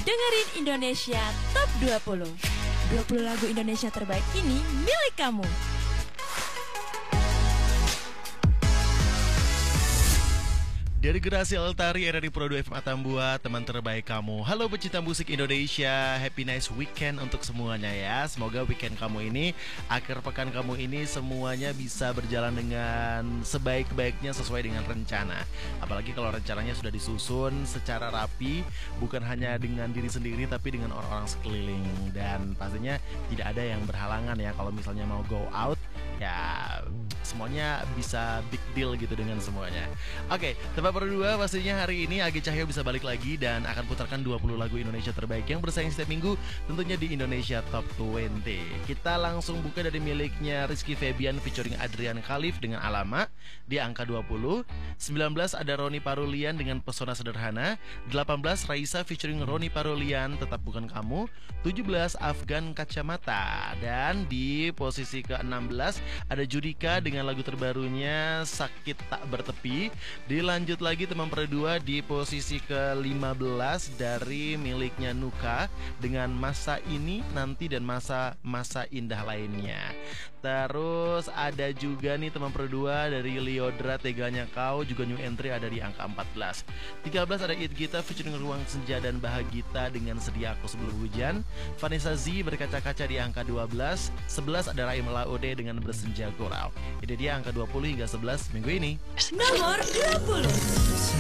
Dengerin Indonesia Top 20. 20 lagu Indonesia terbaik ini milik kamu. Dari Gerasi Altari, era di Pro 2 FM Atambua, teman terbaik kamu. Halo pecinta musik Indonesia, happy nice weekend untuk semuanya ya. Semoga weekend kamu ini, akhir pekan kamu ini semuanya bisa berjalan dengan sebaik-baiknya sesuai dengan rencana. Apalagi kalau rencananya sudah disusun secara rapi, bukan hanya dengan diri sendiri tapi dengan orang-orang sekeliling. Dan pastinya tidak ada yang berhalangan ya kalau misalnya mau go out, ya semuanya bisa big deal gitu dengan semuanya. Oke, tempat berdua pastinya hari ini Agi Cahyo bisa balik lagi dan akan putarkan 20 lagu Indonesia terbaik yang bersaing setiap minggu tentunya di Indonesia Top 20. Kita langsung buka dari miliknya Rizky Febian featuring Adrian Khalif dengan Alama di angka 20. 19 ada Roni Parulian dengan Pesona Sederhana. 18 Raisa featuring Roni Parulian Tetap Bukan Kamu. 17 Afgan Kacamata. Dan di posisi ke-16 ada Judika dengan lagu terbarunya Sakit Tak Bertepi. Dilanjut lagi teman berdua di posisi ke-15 dari miliknya Nuka dengan Masa Ini Nanti dan Masa Indah Lainnya. Terus ada juga nih teman berdua dari Liodra Teganya Kau, juga new entry ada di angka 14. 13 ada It Gita featuring Ruang Senja dan Bahagita dengan Sedia Aku Sebelum Hujan. Vanessa Z Berkaca-kaca di angka 12. 11 ada Raim Laode dengan Bersenja Gurau. Ini dia angka 20 hingga 11 minggu ini. Nomor 20.